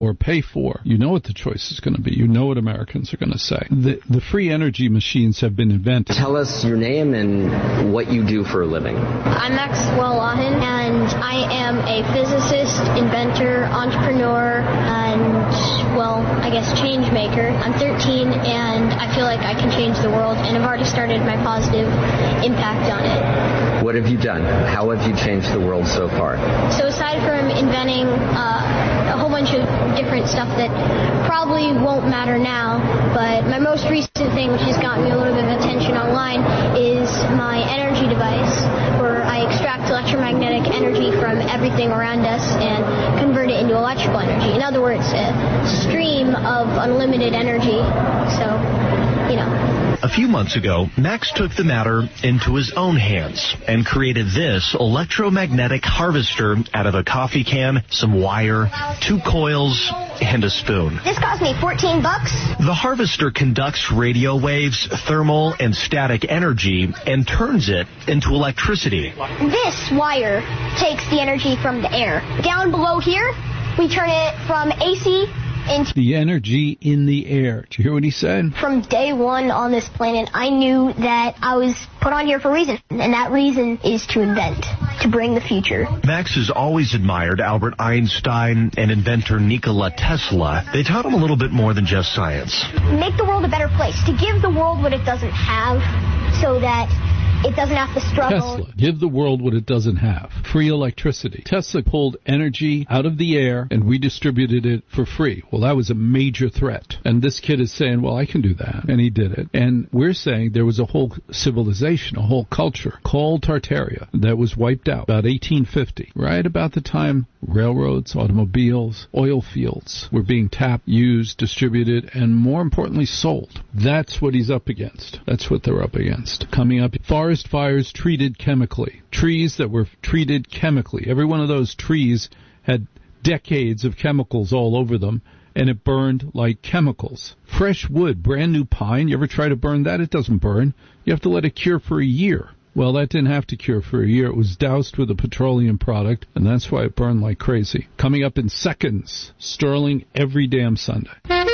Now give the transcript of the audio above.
or pay for. You know what the choice is going to be. You know what Americans are going to say. The free energy machines have been invented. Tell us your name and what you do for a living. I'm Maxwell Lahin, and I am a physicist, inventor, entrepreneur, and, well, I guess change maker. I'm 13, and I feel like I can change the world, and I've already started my positive impact on it. What have you done? How have you changed the world so far? So aside from inventing a whole bunch of different stuff that probably won't matter now, but my most recent thing, which has gotten me a little bit of attention online, is my energy device, where I extract electromagnetic energy from everything around us and convert it into electrical energy. In other words, a stream of unlimited energy. So, you know. A few months ago, Max took the matter into his own hands and created this electromagnetic harvester out of a coffee can, some wire, 2 coils, and a spoon. This cost me $14. The harvester conducts radio waves, thermal, and static energy and turns it into electricity. This wire takes the energy from the air. Down below here, we turn it from AC into the energy in the air. Did you hear what he said? From day one on this planet, I knew that I was put on here for a reason, and that reason is to invent, to bring the future. Max has always admired Albert Einstein and inventor Nikola Tesla. They taught him a little bit more than just science. Make the world a better place, to give the world what it doesn't have, so that it doesn't have to struggle. Tesla, give the world what it doesn't have. Free electricity. Tesla pulled energy out of the air and redistributed it for free. Well, that was a major threat. And this kid is saying, well, I can do that. And he did it. And we're saying there was a whole civilization, a whole culture called Tartaria that was wiped out about 1850, right about the time railroads, automobiles, oil fields were being tapped, used, distributed, and more importantly, sold. That's what he's up against. That's what they're up against. Coming up, forest fires treated chemically. Trees that were treated chemically. Every one of those trees had decades of chemicals all over them, and it burned like chemicals. Fresh wood, brand new pine, you ever try to burn that? It doesn't burn. You have to let it cure for a year. Well, that didn't have to cure for a year. It was doused with a petroleum product, and that's why it burned like crazy. Coming up in seconds, Sterling every damn Sunday.